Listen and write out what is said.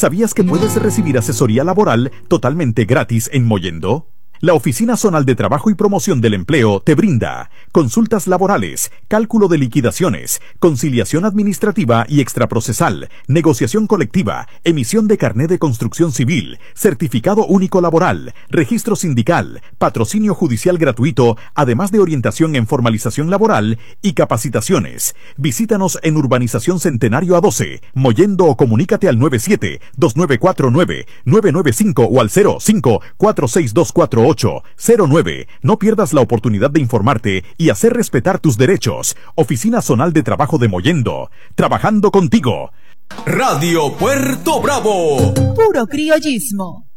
¿Sabías que puedes recibir asesoría laboral totalmente gratis en Mollendo? La Oficina Zonal de Trabajo y Promoción del Empleo te brinda consultas laborales, cálculo de liquidaciones, conciliación administrativa y extraprocesal, negociación colectiva, emisión de carné de construcción civil, certificado único laboral, registro sindical, patrocinio judicial gratuito, además de orientación en formalización laboral y capacitaciones. Visítanos en Urbanización Centenario A12, Mollendo, o comunícate al 97-2949-995 o al 05-46248. 09. No pierdas la oportunidad de informarte y hacer respetar tus derechos. Oficina Zonal de Trabajo de Mollendo. Trabajando contigo. Radio Puerto Bravo. Puro criollismo.